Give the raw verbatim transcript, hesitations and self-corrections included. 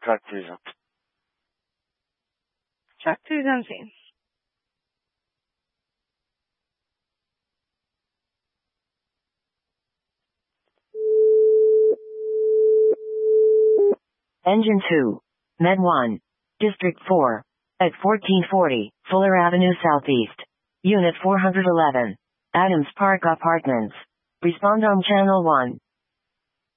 Track two. Track two is empty. Engine two. Med one. District four. At fourteen forty, Fuller Avenue Southeast. Unit four hundred eleven. Adams Park Apartments. Respond on Channel one.